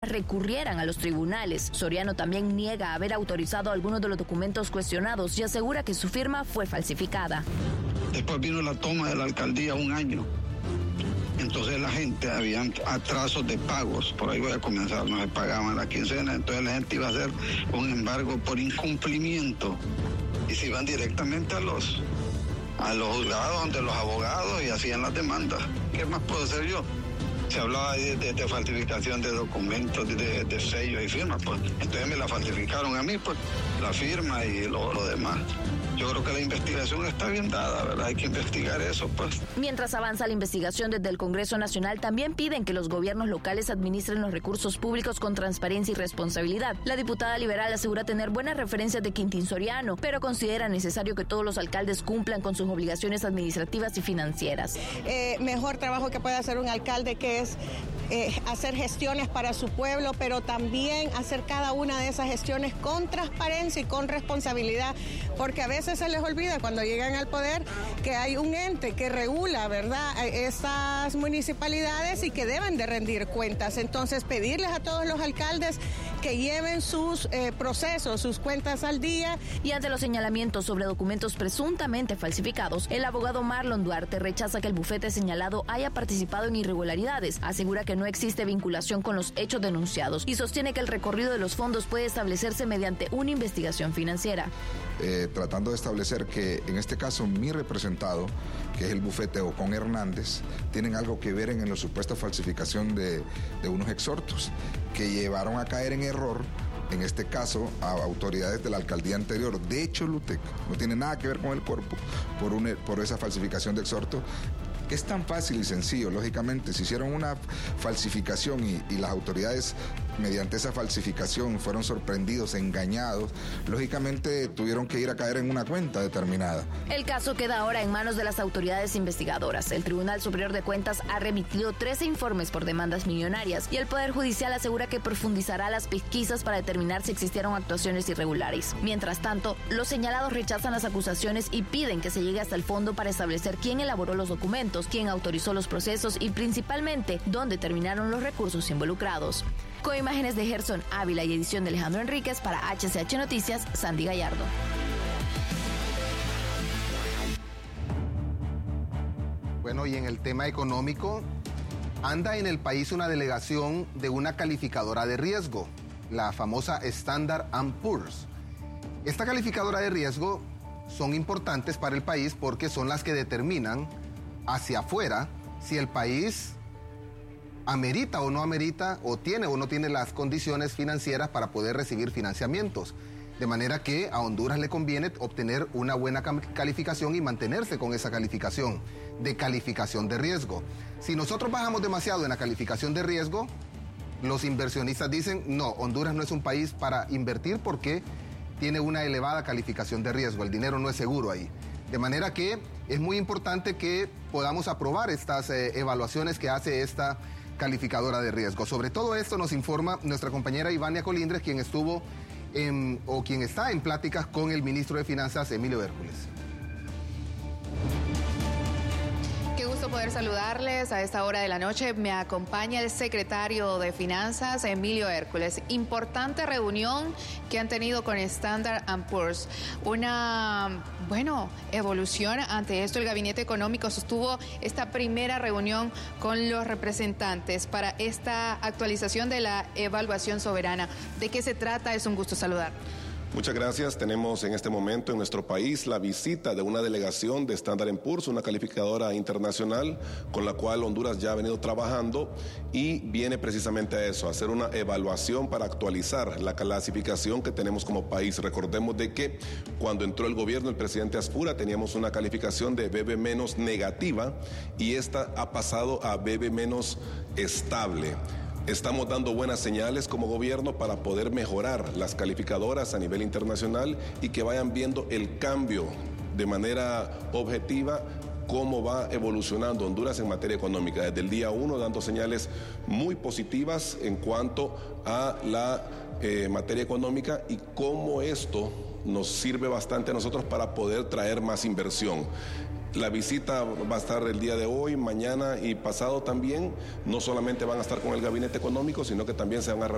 recurrieran a los tribunales. Soriano también niega haber autorizado algunos de los documentos cuestionados y asegura que su firma fue falsificada. Después vino la toma de la alcaldía 1 año. Entonces la gente, habían atrasos de pagos, por ahí voy a comenzar, no se pagaban la quincena, entonces la gente iba a hacer un embargo por incumplimiento y se iban directamente a los juzgados, ante los abogados y hacían las demandas. ¿Qué más puedo hacer yo? Se hablaba de falsificación de documentos, de sellos y firmas, pues entonces me la falsificaron a mí, pues la firma y lo demás. Yo creo que la investigación está bien dada, ¿verdad? Hay que investigar eso, pues. Mientras avanza la investigación desde el Congreso Nacional, también piden que los gobiernos locales administren los recursos públicos con transparencia y responsabilidad. La diputada liberal asegura tener buenas referencias de Quintín Soriano, pero considera necesario que todos los alcaldes cumplan con sus obligaciones administrativas y financieras. Mejor trabajo que puede hacer un alcalde, que es hacer gestiones para su pueblo, pero también hacer cada una de esas gestiones con transparencia y con responsabilidad, porque a veces se les olvida cuando llegan al poder que hay un ente que regula, ¿verdad?, estas municipalidades y que deben de rendir cuentas. Entonces, pedirles a todos los alcaldes que lleven sus procesos, sus cuentas al día. Y ante los señalamientos sobre documentos presuntamente falsificados, el abogado Marlon Duarte rechaza que el bufete señalado haya participado en irregularidades, asegura que no existe vinculación con los hechos denunciados y sostiene que el recorrido de los fondos puede establecerse mediante una investigación financiera. Tratando de establecer que en este caso mi representado, que es el bufete Ocon Hernández, tienen algo que ver en la supuesta falsificación de unos exhortos que llevaron a caer en error, en este caso, a autoridades de la alcaldía anterior de Choluteca. No tiene nada que ver con el cuerpo por esa falsificación de exhorto. Es tan fácil y sencillo, lógicamente, si hicieron una falsificación y las autoridades mediante esa falsificación fueron sorprendidos, engañados, lógicamente tuvieron que ir a caer en una cuenta determinada. El caso queda ahora en manos de las autoridades investigadoras. El Tribunal Superior de Cuentas ha remitido 13 informes por demandas millonarias y el Poder Judicial asegura que profundizará las pesquisas para determinar si existieron actuaciones irregulares. Mientras tanto, los señalados rechazan las acusaciones y piden que se llegue hasta el fondo para establecer quién elaboró los documentos, quién autorizó los procesos y principalmente dónde terminaron los recursos involucrados. Con imágenes de Gerson Ávila y edición de Alejandro Enríquez para HCH Noticias, Sandy Gallardo. Bueno, y en el tema económico, anda en el país una delegación de una calificadora de riesgo, la famosa Standard & Poor's. Esta calificadora de riesgo son importantes para el país porque son las que determinan hacia afuera si el país amerita o no amerita, o tiene o no tiene las condiciones financieras para poder recibir financiamientos. De manera que a Honduras le conviene obtener una buena calificación y mantenerse con esa calificación de riesgo. Si nosotros bajamos demasiado en la calificación de riesgo, los inversionistas dicen, no, Honduras no es un país para invertir porque tiene una elevada calificación de riesgo, el dinero no es seguro ahí. De manera que es muy importante que podamos aprobar estas evaluaciones que hace esta calificadora de riesgo. Sobre todo esto nos informa nuestra compañera Ivania Colindres, quien quien está en pláticas con el ministro de Finanzas, Emilio Hércules. Qué gusto poder saludarles a esta hora de la noche. Me acompaña el secretario de Finanzas, Emilio Hércules. Importante reunión que han tenido con Standard & Poor's. Una, evolución ante esto. El Gabinete Económico sostuvo esta primera reunión con los representantes para esta actualización de la evaluación soberana. ¿De qué se trata? Es un gusto saludar. Muchas gracias. Tenemos en este momento en nuestro país la visita de una delegación de Standard & Poor's, una calificadora internacional con la cual Honduras ya ha venido trabajando y viene precisamente a eso, a hacer una evaluación para actualizar la clasificación que tenemos como país. Recordemos de que cuando entró el gobierno, el presidente Asfura, teníamos una calificación de BB- negativa y esta ha pasado a BB- estable. Estamos dando buenas señales como gobierno para poder mejorar las calificadoras a nivel internacional y que vayan viendo el cambio de manera objetiva, cómo va evolucionando Honduras en materia económica. Desde el día 1 dando señales muy positivas en cuanto a la materia económica y cómo esto nos sirve bastante a nosotros para poder traer más inversión. La visita va a estar el día de hoy, mañana y pasado también. No solamente van a estar con el Gabinete Económico, sino que también se van a